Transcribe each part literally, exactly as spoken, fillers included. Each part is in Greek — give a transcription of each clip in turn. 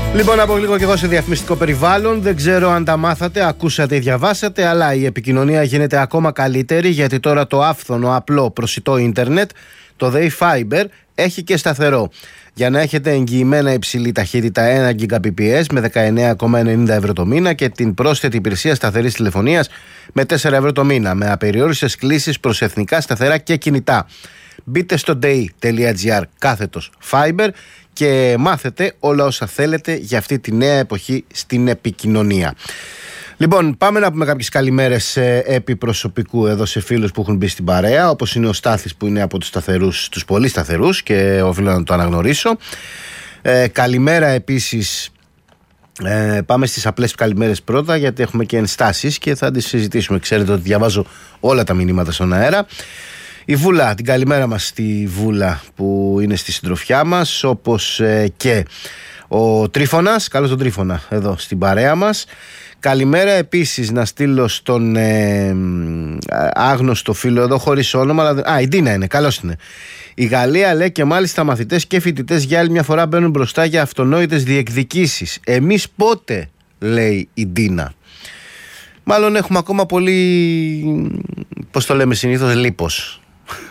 Λοιπόν, από λίγο και εγώ σε διαφημιστικό περιβάλλον. Δεν ξέρω αν τα μάθατε, ακούσατε ή διαβάσατε, αλλά η επικοινωνία γίνεται ακόμα καλύτερη, γιατί τώρα το άφθονο, απλό, προσιτό ίντερνετ, το ΔΕΗ Fiber, έχει και σταθερό. Για να έχετε εγγυημένα υψηλή ταχύτητα ένα Gbps με δεκαεννέα κόμμα ενενήντα ευρώ το μήνα και την πρόσθετη υπηρεσία σταθερής τηλεφωνίας με τέσσερα ευρώ το μήνα, με απεριόριστες κλήσεις προς εθνικά σταθερά και κινητά. Μπείτε στο dei.gr κάθετος Fiber και μάθετε όλα όσα θέλετε για αυτή τη νέα εποχή στην επικοινωνία. Λοιπόν, πάμε να πούμε κάποιες καλημέρες επί προσωπικού εδώ σε φίλους που έχουν μπει στην παρέα, όπως είναι ο Στάθης που είναι από τους σταθερούς, τους πολύ σταθερούς, και οφείλω να το αναγνωρίσω. Ε, καλημέρα επίσης, ε, πάμε στις απλές καλημέρες πρώτα, γιατί έχουμε και ενστάσεις και θα τις συζητήσουμε. Ξέρετε ότι διαβάζω όλα τα μηνύματα στον αέρα. Η Βούλα, την καλημέρα μας στη Βούλα που είναι στη συντροφιά μας, όπως ε, και ο Τρίφωνας, καλώς τον Τρίφωνα εδώ στην παρέα μας. Καλημέρα επίσης να στείλω στον ε, άγνωστο φίλο εδώ χωρίς όνομα, αλλά, α, η Ντίνα είναι, καλώς είναι. Η Γαλλία λέει και μάλιστα μαθητές και φοιτητές για άλλη μια φορά μπαίνουν μπροστά για αυτονόητες διεκδικήσεις. Εμείς πότε, λέει η Ντίνα. Μάλλον έχουμε ακόμα πολύ, πώς το λέμε συνήθως, λίπος.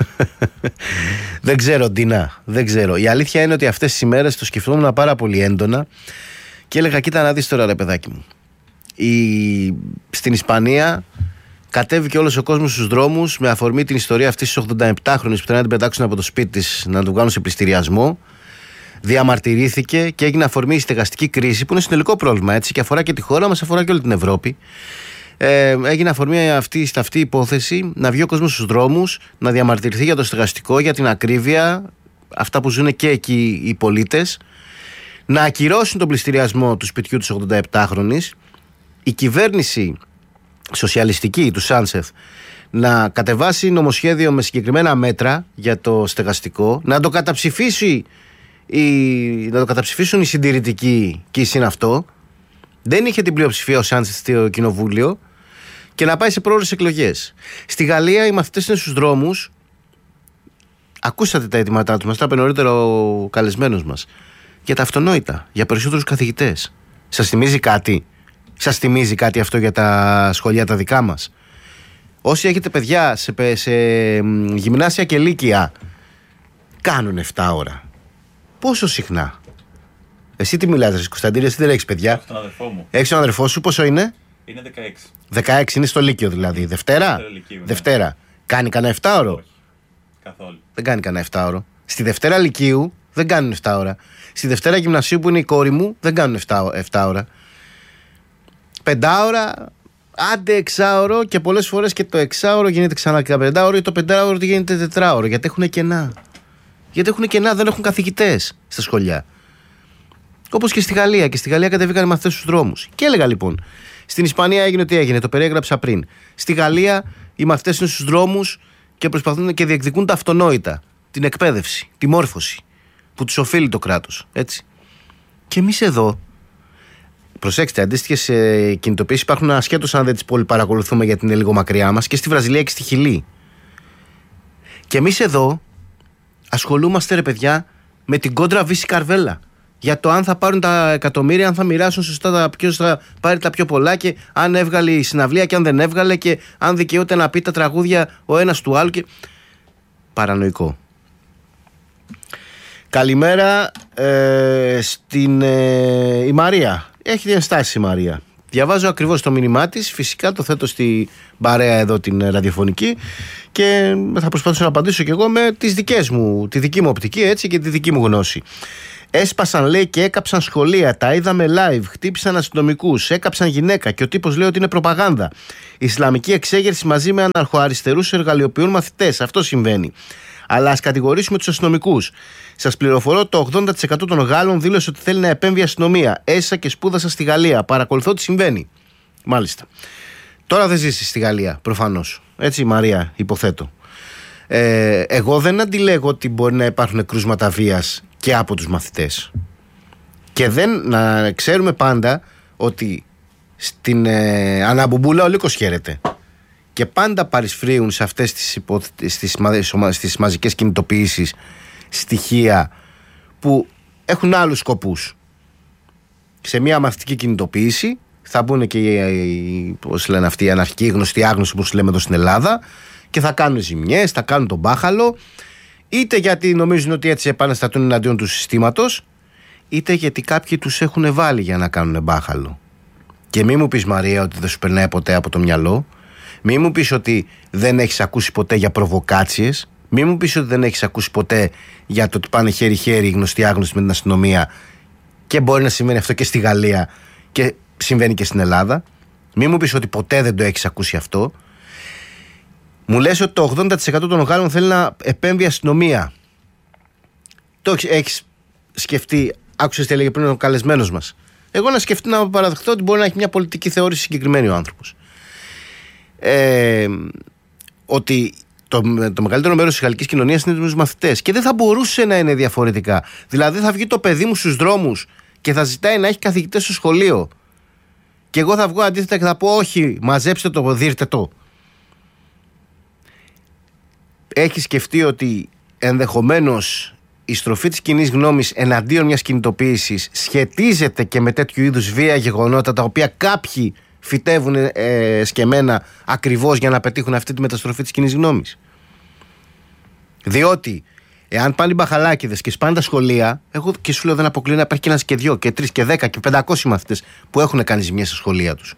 Δεν ξέρω, Ντίνα, δεν ξέρω. Η αλήθεια είναι ότι αυτές τις ημέρες το σκεφτόμουν πάρα πολύ έντονα και έλεγα, κοίτα να δεις τώρα ρε παιδάκι μου. Η... Στην Ισπανία κατέβηκε όλος ο κόσμος στους δρόμους με αφορμή την ιστορία αυτής της ογδονταεπτάχρονης που θέλουν να την πετάξουν από το σπίτι της, να του κάνουν σε πληστηριασμό. Διαμαρτυρήθηκε και έγινε αφορμή η στεγαστική κρίση, που είναι συνολικό πρόβλημα, έτσι, και αφορά και τη χώρα μας, αφορά και όλη την Ευρώπη. Ε, έγινε αφορμή αυτή, στα αυτή η υπόθεση να βγει ο κόσμος στους δρόμους, να διαμαρτυρηθεί για το στεγαστικό, για την ακρίβεια, αυτά που ζουν και εκεί οι πολίτες, να ακυρώσουν τον πληστηριασμό του σπιτιού της ογδονταεπτάχρονης. Η κυβέρνηση σοσιαλιστική του Σάνσεθ να κατεβάσει νομοσχέδιο με συγκεκριμένα μέτρα για το στεγαστικό, να το καταψηφίσει η, να το καταψηφίσουν οι συντηρητικοί και η συναυτό. Δεν είχε την πλειοψηφία ο Σάνσεθ στο κοινοβούλιο και να πάει σε πρόορες εκλογές. Στη Γαλλία οι μαθητές είναι στους δρόμους. Ακούσατε τα αιτήματά τους, μας τα είπε νωρίτερα ο καλεσμένος μας, για τα αυτονόητα, για περισσότερους καθηγητές. Σας θυμίζει κάτι? Σας θυμίζει κάτι αυτό για τα σχολεία τα δικά μας? Όσοι έχετε παιδιά σε, σε γυμνάσια και λύκεια, κάνουν επτά ώρα. Πόσο συχνά? Εσύ τι μιλάς, ρε Κωνσταντίνε, εσύ δεν έχεις παιδιά? Έχω τον αδερφό μου. Έχεις τον αδερφό σου, πόσο είναι? Είναι δεκαέξι. δεκαέξι, είναι στο λύκειο δηλαδή. Δευτέρα? Λυκείου, ναι. Δευτέρα. Κάνει κανένα επτά ώρο? Όχι. Καθόλου. Δεν κάνει κανένα επτά ώρο. Στη Δευτέρα Λυκείου δεν κάνουν επτά ώρα. Στη Δευτέρα Γυμνασίου που είναι η κόρη μου δεν κάνουν επτά ώρα. Πεντάωρα, άντε εξάωρο, και πολλές φορές και το εξάωρο γίνεται ξανά και πεντάωρο, ή το πεντάωρο γίνεται τετράωρο. Γιατί έχουν κενά. Γιατί έχουν κενά, δεν έχουν καθηγητές στα σχολεία. Όπως και στη Γαλλία. Και στη Γαλλία κατεβήκαν οι μαθητές στους δρόμους. Και έλεγα λοιπόν, στην Ισπανία έγινε ό,τι έγινε, το περιέγραψα πριν. Στη Γαλλία οι μαθητές είναι στους δρόμους και προσπαθούν και διεκδικούν τα αυτονόητα. Την εκπαίδευση, τη μόρφωση που τους οφείλει το κράτος. Έτσι. Και εμείς εδώ. Προσέξτε, αντίστοιχες κινητοποιήσεις υπάρχουν ασχέτως αν δεν τις πολύ παρακολουθούμε, γιατί είναι λίγο μακριά μας, και στη Βραζιλία και στη Χιλή. Και εμείς εδώ ασχολούμαστε, ρε παιδιά, με την κόντρα Βύση Καρβέλα. Για το αν θα πάρουν τα εκατομμύρια, αν θα μοιράσουν σωστά, τα ποιος θα πάρει τα πιο πολλά, και αν έβγαλε η συναυλία και αν δεν έβγαλε, και αν δικαιούται να πει τα τραγούδια ο ένας του άλλου. Και... παρανοϊκό. Καλημέρα ε, στην ε, η Μαρία. Έχει διαστάσει η Μαρία. Διαβάζω ακριβώς το μήνυμά της. Φυσικά το θέτω στη παρέα εδώ την ραδιοφωνική και θα προσπαθήσω να απαντήσω κι εγώ με τις δικές μου, τη δική μου οπτική, έτσι, και τη δική μου γνώση. Έσπασαν, λέει, και έκαψαν σχολεία. Τα είδαμε live. Χτύπησαν αστυνομικούς. Έκαψαν γυναίκα. Και ο τύπος λέει ότι είναι προπαγάνδα. Ισλαμική εξέγερση μαζί με αναρχοαριστερούς εργαλειοποιούν μαθητές. Αυτό συμβαίνει. Αλλά ας κατηγορήσουμε τους αστυνομικούς. Σας πληροφορώ, το ογδόντα τοις εκατό των Γάλλων δήλωσε ότι θέλει να επέμβει η αστυνομία. Έζησα και σπούδασα στη Γαλλία. Παρακολουθώ τι συμβαίνει. Μάλιστα. Τώρα δεν ζήσεις στη Γαλλία, προφανώς. Έτσι, Μαρία, υποθέτω. Ε, εγώ δεν αντιλέγω ότι μπορεί να υπάρχουν κρούσματα βίας και από τους μαθητές. Και δεν να ξέρουμε πάντα ότι στην ε, Αναμπουμπούλα ο λύκος χαίρεται. Και πάντα παρισφρίουν σε αυτές τις, υπο... στις, στις μαζικές κινητοποιήσεις στοιχεία που έχουν άλλους σκοπούς. σε μια μαθητική κινητοποίηση. Θα μπουν και οι, πώς λένε αυτοί, οι αναρχικοί γνωστοί άγνωστοι, όπως λέμε εδώ στην Ελλάδα, και θα κάνουν ζημιές, θα κάνουν τον μπάχαλο, είτε γιατί νομίζουν ότι έτσι επαναστατούν εναντίον του συστήματος, είτε γιατί κάποιοι τους έχουν βάλει για να κάνουν μπάχαλο. Και μη μου πεις, Μαρία, ότι δεν σου περνάει ποτέ από το μυαλό. Μη μου πεις ότι δεν έχεις ακούσει ποτέ για προβοκάτσιες. Μη μου πεις ότι δεν έχεις ακούσει ποτέ για το ότι πάνε χέρι-χέρι οι γνωστοί άγνωστοι με την αστυνομία, και μπορεί να συμβαίνει αυτό και στη Γαλλία και συμβαίνει και στην Ελλάδα. Μη μου πεις ότι ποτέ δεν το έχεις ακούσει αυτό. Μου λες ότι το ογδόντα τοις εκατό των Γάλλων θέλει να επέμβει η αστυνομία. Το έχεις σκεφτεί? Άκουσες τι έλεγε πριν ο καλεσμένος μας. Εγώ να σκεφτεί, να παραδεχτώ ότι μπορεί να έχει μια πολιτική θεώρηση συγκεκριμένη ο άνθρωπος. Ε, ότι το, το μεγαλύτερο μέρος της γαλλικής κοινωνίας είναι τους μαθητές, και δεν θα μπορούσε να είναι διαφορετικά. Δηλαδή θα βγει το παιδί μου στους δρόμους και θα ζητάει να έχει καθηγητές στο σχολείο, και εγώ θα βγω αντίθετα και θα πω όχι, μαζέψτε το, δείρτε το. Έχει σκεφτεί ότι ενδεχομένως η στροφή της κοινής γνώμης εναντίον μιας κινητοποίησης σχετίζεται και με τέτοιου είδους βία γεγονότα, τα οποία κάποιοι φυτεύουν ε, σκεμμένα ακριβώς για να πετύχουν αυτή τη μεταστροφή της κοινής γνώμης? Διότι εάν πάνε οι μπαχαλάκηδες και σπάνε τα σχολεία, εγώ και σου λέω δεν αποκλείω να υπάρχει και ένας και δυο και τρεις και δέκα και πεντακόσιοι μαθητές που έχουν κάνει ζημιές στα σχολεία τους.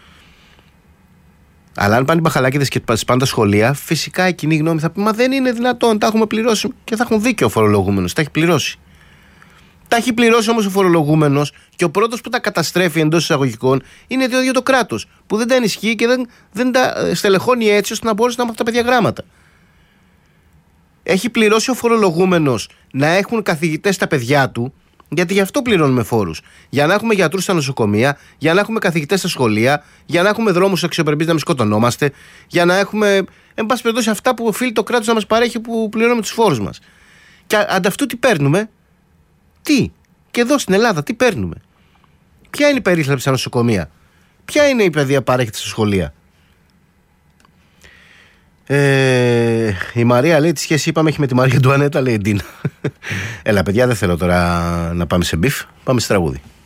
Αλλά αν πάνε οι μπαχαλάκηδες και σπάνε τα σχολεία, φυσικά η κοινή γνώμη θα πει μα δεν είναι δυνατόν, τα έχουμε πληρώσει, και θα έχουν δίκιο ο φορολογούμενος, τα έχει πληρώσει. Τα έχει πληρώσει όμως ο φορολογούμενος, και ο πρώτος που τα καταστρέφει εντός εισαγωγικών είναι το ίδιο το κράτος, που δεν τα ενισχύει και δεν, δεν τα στελεχώνει έτσι ώστε να μπορούν να μάθουν τα παιδιά γράμματα. Έχει πληρώσει ο φορολογούμενος να έχουν καθηγητές τα παιδιά του, γιατί γι' αυτό πληρώνουμε φόρους. Για να έχουμε γιατρούς στα νοσοκομεία, για να έχουμε καθηγητές στα σχολεία, για να έχουμε δρόμους αξιοπρεπείς να μην σκοτωνόμαστε, για να έχουμε, εν πάση περιπτώσει, αυτά που οφείλει το κράτος να μας παρέχει, που πληρώνουμε τους φόρους μας. Και ανταυτού τι παίρνουμε? Τι? Και εδώ στην Ελλάδα τι παίρνουμε? Ποια είναι η περίθαλψη στα νοσοκομεία? Ποια είναι η παιδεία που παρέχεται στα σχολεία? Ε, η Μαρία λέει: τι σχέση είπαμε έχει με τη Μαρία Αντουανέτα, λέει η Ντίνα. Έλα, παιδιά, δεν θέλω τώρα να πάμε σε μπιφ. Πάμε σε τραγούδι.